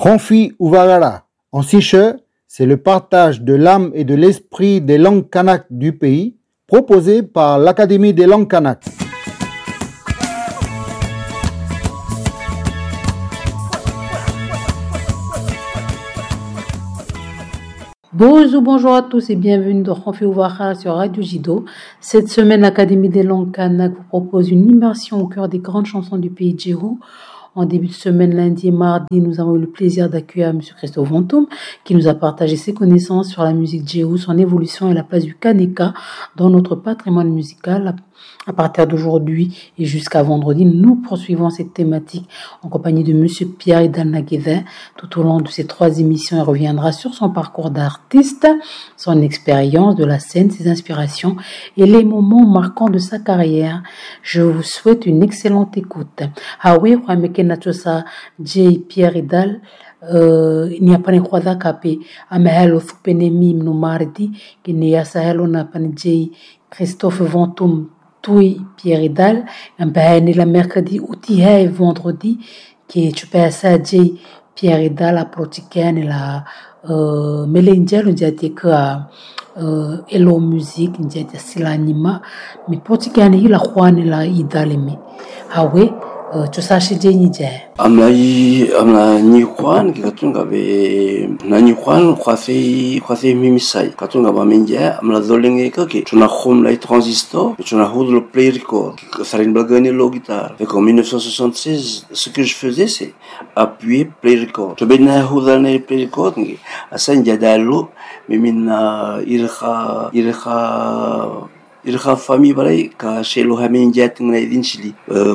Ronfi Uvagara. En siche, c'est le partage de l'âme et de l'esprit des langues kanak du pays, proposé par l'Académie des langues kanak. Bonjour à tous et bienvenue dans Ronfi Uvagara sur Radio Jido. Cette semaine, l'Académie des langues kanak vous propose une immersion au cœur des grandes chansons du pays Djéhou. En début de semaine, lundi et mardi, nous avons eu le plaisir d'accueillir M. Christophe Vantoum, qui nous a partagé ses connaissances sur la musique Djéhou, son évolution et la place du Kaneka dans notre patrimoine musical. À partir d'aujourd'hui et jusqu'à vendredi, nous poursuivons cette thématique en compagnie de M. Pierre Idal Naguévin. Tout au long de ces 3 émissions, il reviendra sur son parcours d'artiste, son expérience de la scène, ses inspirations et les moments marquants de sa carrière. Je vous souhaite une excellente écoute. Hawi Huameke Nachosa J. Pierre Idal. Ni apane kwada kape amehelo thupenemi mno mardi kini yasahelo na apane J. Christophe Vantoum Tui Pierre Idal, la mercredi outi et vendredi que tu peux ça J. Pierre Idal la protiquenne la melendial on dit que hello musique on dit sila anima mais protiquenne il la juan la idalemi hawe tu sache J. amla ni juan que katunga be na ni juan kwase mimisai katunga ba mendia amla dolenge que tu na khom la transistor tu na houd le play record ça une bagane lo guitare et en 1976 ce que je faisais c'est appuyer play record tu ben na houd le play record à ça ndia dalo mais minna irkha famille balai ka shelo hamendia tinga idin chili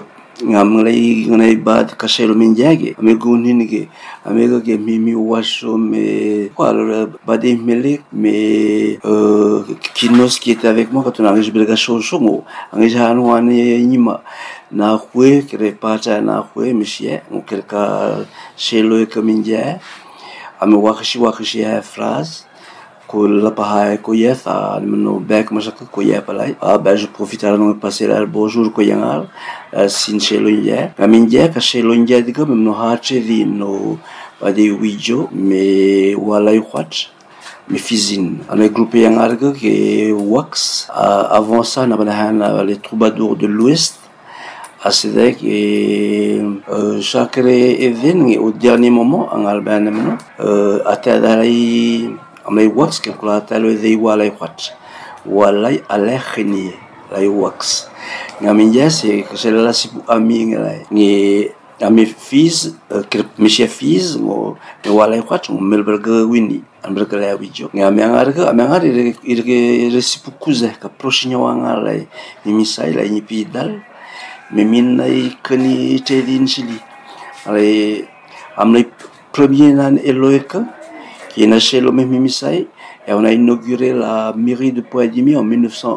ngamlay bad kashelo minjage amegunini ke amega ke mimi washo me alors bade mele mais kinos qui était avec moi quand on arrive belga chomo anga hanwane nyima na kwe krepacha na kwe mishie quelqu'un shelo ke minja ame wakishi phrase la paha ko yefa no back machaka ko yepa lai je profite à non passer là bonjour ko yangal sin chelonja kaminja ka chelonja diga même no hache di no bade wijo me wala yuat me fizine on est groupé yangal que wax avant ça on a les troubadours de l'ouest à Sédec et chaque événement au dernier moment en Alban à Tadari amay wax que la talo de wala wat wala ala khini la wax ngaminja c'est la sipu ami ngai ni ami fils que monsieur fils mo wala wat mo melberga wini amberga la wijo ngaminga irge resipu kuze ka prochinya wanga la ni misai la ni pidal mais minai kani tedin chili ale amlay premier nan eloeka qui est naché le même misai et on a inauguré la mairie de Poadimi en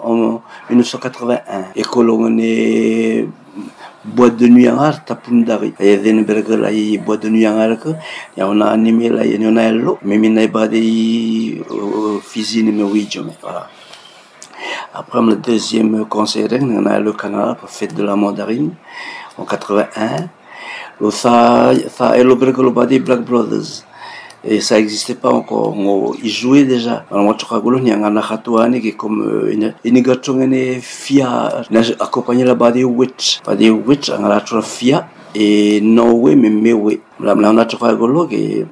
1981 et que l'on est boîte de nuit en art tapundari et Denberg là y boîte de nuit en art que et on a animé là y on a l'eau mais minai pas des physique mais oui voilà. Après le deuxième concert on a le canal pour fête de la mandarine en 81 ça est le berg le body Black Brothers. Et ça existait pas encore. Ils jouaient déjà. Alors moi, je crois que l'on y a un achatouane qui est comme une gâchonne fia. Accompagné là-bas des witch. Pas des witch, on a la fia. Et no way, mais way. Là, on a trouvé que l'on est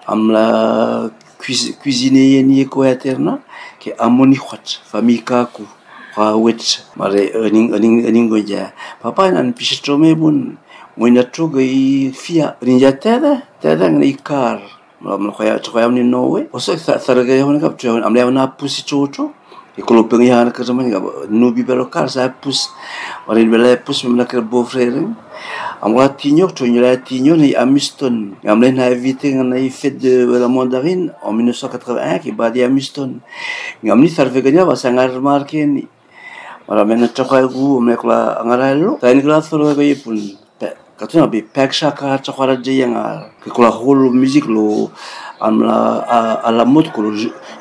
la cuisinier ni éco-interna qui est amoni wat famille kaku. Witch. Mare ening goja. Papa nan pichtrome bun. Moi na trouvé fia. Rinja tada ngai car. Malam kaya ni Norway. Also sarga yang nak cuci. Ambil mana pusi coco. Kalau pengihan kerja mana nubi belokar saya pus. Orang bela pus memang nak bofrering. Ambil tinyo, cuci tinyo ni Amiston. Ambil na invité na fête de la mandarine en 1981 qui badi Amiston. Ambil sarga ganya bahasa ngarmarke ni. Malam mana cakap aku mereka angarelo. Tapi kalau solo gaya pun. Katuna be pack shaka chakwara jeyanga que la whole musique lo amla à la mode que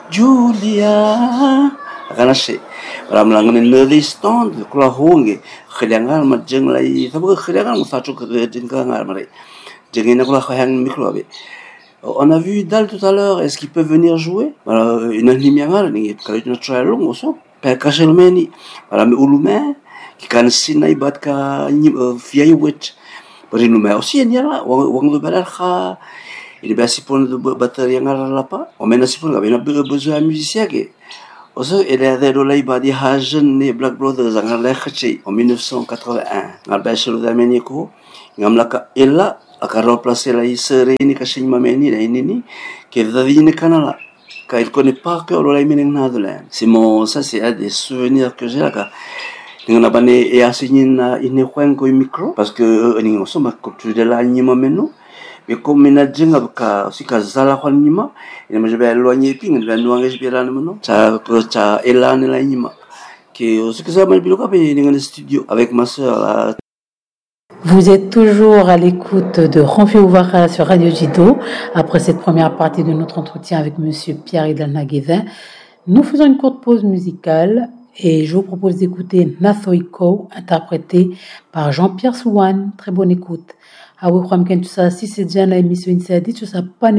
Julia ganache ramla ngene le stand que la honge khlianga ma jeng lai sabu khlianga musachu que jengka ngar mare jengena ko la khayang mikro be On a vu Dal tout à l'heure, est-ce qu'il peut venir jouer? Voilà, une lumière, kalau tu try long aussi. Per Kashelmeni, voilà, mais Ulume, qui can sinai bat ka fiai wet. Bari Lume aussi, il y a là, wang de belarha, il est assez pour de batterie yang là pas. On mène assez pour la, mais on a besoin de musicien qui. Also, il est allé dans badi Hajen et Black Brothers en Alechchi en 1981. Ngal bachelor d'Amenico, ngamlaka ella akan remplacer la isere ini kasing mameni la ini qui davine kanala. Car il connaît pas que le Laiming Netherlands. Ça c'est un des souvenirs que j'ai là. Car nous avons et assigné une huenco micro parce que nous sommes culture de la nima menu. Mais comme nous avons aussi kazala kwa nima, il m'a jamais éloigné puis nous avons engagé bien là maintenant. Ça élan la nima. Que ce que ça m'a bien capé dans le studio avec ma sœur là. Vous êtes toujours à l'écoute de Renfé Ouvara sur Radio Jido. Après cette première partie de notre entretien avec Monsieur Pierre-Idal Naguévin, nous faisons une courte pause musicale et je vous propose d'écouter Nathoiko, interprété par Jean-Pierre Souane. Très bonne écoute. Si c'est déjà la émission Insédit, tu sais pas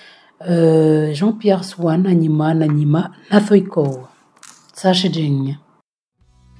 Jean-Pierre Souane, Anima, Nathoiko. Sache Djing.